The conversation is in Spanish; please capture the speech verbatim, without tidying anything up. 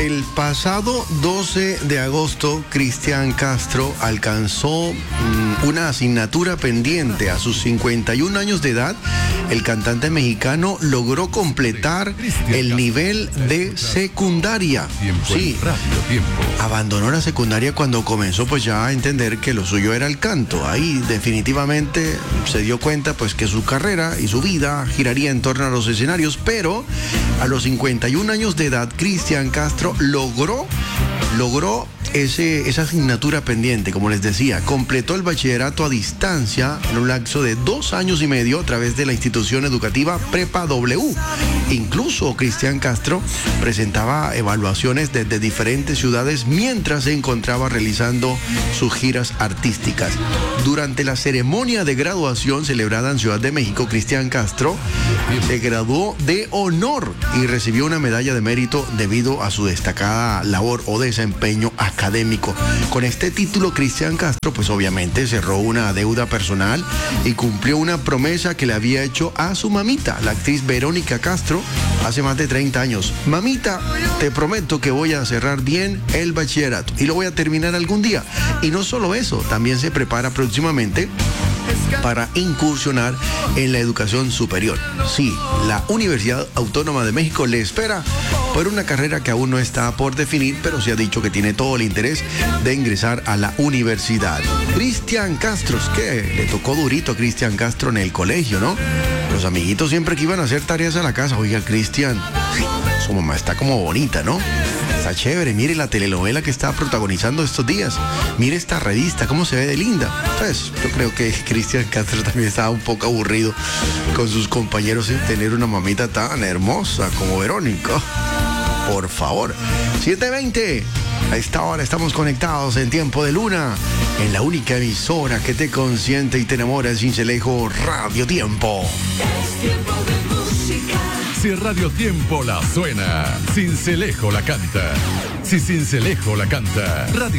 El pasado doce de agosto, Cristian Castro alcanzó mmm, una asignatura pendiente. A sus cincuenta y un años de edad, el cantante mexicano logró completar el nivel de secundaria. Sí, abandonó la secundaria cuando comenzó pues ya a entender que lo suyo era el canto. Ahí definitivamente se dio cuenta pues que su carrera y su vida giraría en torno a los escenarios, pero a los cincuenta y un años de edad, Cristian Castro logró, logró ese, esa asignatura pendiente, como les decía. Completó el bachillerato a distancia en un lapso de dos años y medio a través de la institución educativa Prepa W. Incluso Cristian Castro presentaba evaluaciones desde diferentes ciudades mientras se encontraba realizando sus giras artísticas. Durante la ceremonia de graduación celebrada en Ciudad de México, Cristian Castro se graduó de honor y recibió una medalla de mérito debido a su destacada labor o desempeño académico. Con este título, Cristian Castro pues obviamente cerró una deuda personal y cumplió una promesa que le había hecho a su mamita, la actriz Verónica Castro, hace más de treinta años. Mamita, te prometo que voy a cerrar bien el bachillerato y lo voy a terminar algún día. Y no solo eso, también se prepara próximamente para incursionar en la educación superior. Sí, la Universidad Autónoma de México le espera por una carrera que aún no está por definir, pero se ha dicho que tiene todo el interés de ingresar a la universidad. Cristian Castro, es que le tocó durito a Cristian Castro en el colegio, ¿no? Los amiguitos siempre que iban a hacer tareas a la casa, oiga, Cristian, su mamá está como bonita, ¿no? Está chévere, mire la telenovela que está protagonizando estos días. Mire esta revista, cómo se ve de linda. Pues yo creo que Cristian Castro también estaba un poco aburrido con sus compañeros sin tener una mamita tan hermosa como Verónica. Por favor. siete veinte. A esta hora estamos conectados en Tiempo de Luna, en la única emisora que te consiente y te enamora, el Cincelejo Radio Tiempo. Es tiempo de música. Si Radio Tiempo la suena, Cincelejo la canta. Si Cincelejo la canta, Radio